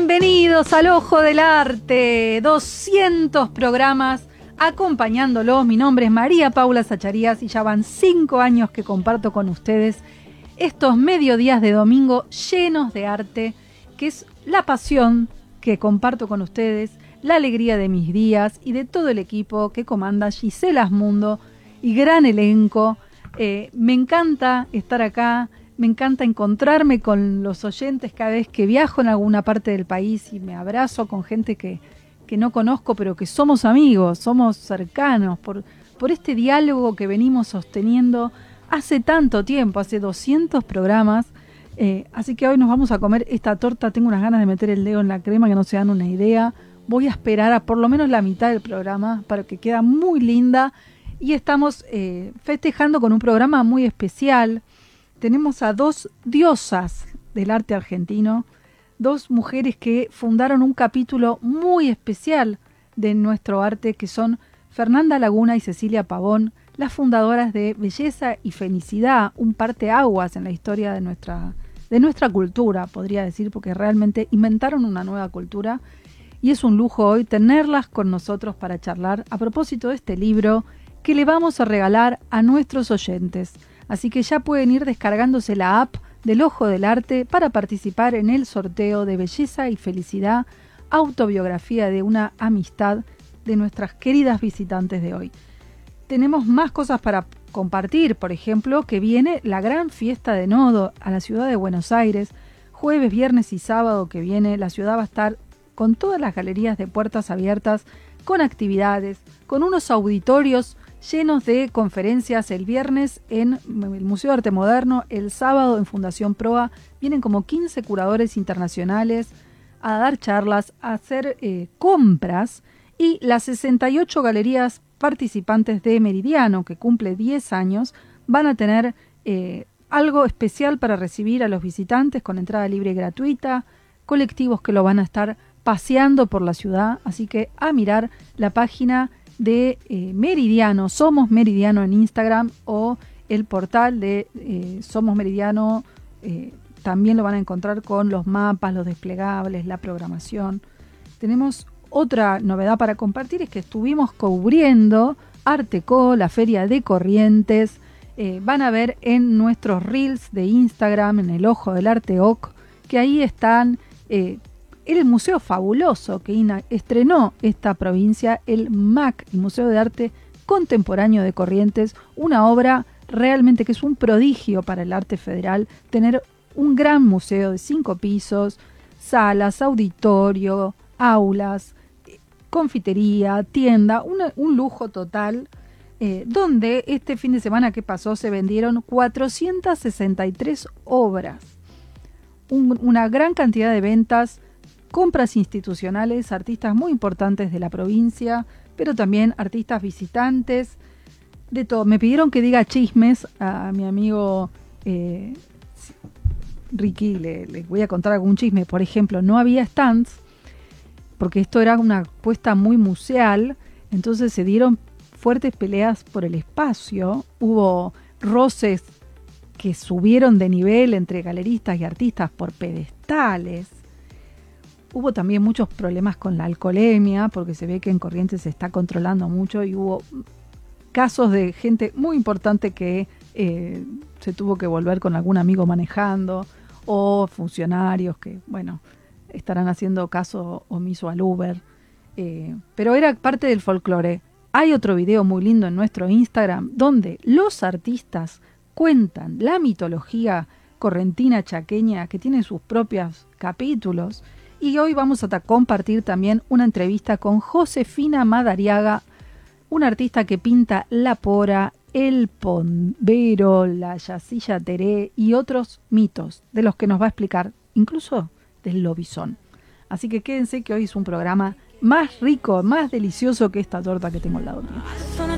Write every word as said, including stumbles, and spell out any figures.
Bienvenidos al Ojo del Arte, doscientos programas acompañándolos. Mi nombre es María Paula Zacharías y ya van cinco años que comparto con ustedes estos mediodías de domingo llenos de arte, que es la pasión que comparto con ustedes, la alegría de mis días y de todo el equipo que comanda Gisela Asmundo y gran elenco. Eh, me encanta estar acá. Me encanta encontrarme con los oyentes cada vez que viajo en alguna parte del país y me abrazo con gente que, que no conozco, pero que somos amigos, somos cercanos, por, por este diálogo que venimos sosteniendo hace tanto tiempo, hace doscientos programas. Eh, así que hoy nos vamos a comer esta torta. Tengo unas ganas de meter el dedo en la crema que no se dan una idea. Voy a esperar a por lo menos la mitad del programa para que quede muy linda. Y estamos eh, festejando con un programa muy especial. Tenemos a dos diosas del arte argentino, dos mujeres que fundaron un capítulo muy especial de nuestro arte, que son Fernanda Laguna y Cecilia Pavón, las fundadoras de Belleza y Felicidad, un parteaguas en la historia de nuestra, de nuestra cultura, podría decir, porque realmente inventaron una nueva cultura. Y es un lujo hoy tenerlas con nosotros para charlar a propósito de este libro que le vamos a regalar a nuestros oyentes. Así que ya pueden ir descargándose la app del Ojo del Arte para participar en el sorteo de Belleza y Felicidad, autobiografía de una amistad de nuestras queridas visitantes de hoy. Tenemos más cosas para compartir, por ejemplo, que viene la gran fiesta de Nodo a la ciudad de Buenos Aires. Jueves, viernes y sábado que viene la ciudad va a estar con todas las galerías de puertas abiertas, con actividades, con unos auditorios llenos de conferencias. El viernes en el Museo de Arte Moderno, el sábado en Fundación Proa, vienen como quince curadores internacionales a dar charlas, a hacer eh, compras, y las sesenta y ocho galerías participantes de Meridiano, que cumple diez años, van a tener eh, algo especial para recibir a los visitantes con entrada libre y gratuita, colectivos que lo van a estar paseando por la ciudad, así que a mirar la página de eh, Meridiano, Somos Meridiano en Instagram, o el portal de eh, Somos Meridiano, eh, también lo van a encontrar con los mapas, los desplegables, la programación. Tenemos otra novedad para compartir, es que estuvimos cubriendo Arteco, la feria de Corrientes. Eh, van a ver en nuestros reels de Instagram, en el Ojo del Arte O C, que ahí están eh, el museo fabuloso que ina- estrenó esta provincia, el M A C, el Museo de Arte Contemporáneo de Corrientes, una obra realmente que es un prodigio para el arte federal, tener un gran museo de cinco pisos, salas, auditorio, aulas, confitería, tienda, una, un lujo total, eh, donde este fin de semana que pasó se vendieron cuatrocientas sesenta y tres obras, un, una gran cantidad de ventas, compras institucionales, artistas muy importantes de la provincia, pero también artistas visitantes, de todo. Me pidieron que diga chismes a mi amigo eh, Ricky, le, le voy a contar algún chisme. Por ejemplo, no había stands, porque esto era una puesta muy museal, entonces se dieron fuertes peleas por el espacio, hubo roces que subieron de nivel entre galeristas y artistas por pedestales. Hubo también muchos problemas con la alcoholemia, porque se ve que en Corrientes se está controlando mucho y hubo casos de gente muy importante que eh, se tuvo que volver con algún amigo manejando, o funcionarios que, bueno, estarán haciendo caso omiso al Uber. Eh, pero era parte del folclore. Hay otro video muy lindo en nuestro Instagram donde los artistas cuentan la mitología correntina chaqueña, que tiene sus propios capítulos. Y hoy vamos a compartir también una entrevista con Josefina Madariaga, una artista que pinta la pora, el pombero, la yacilla teré y otros mitos de los que nos va a explicar, incluso del lobizón. Así que quédense que hoy es un programa más rico, más delicioso que esta torta que tengo al lado mío.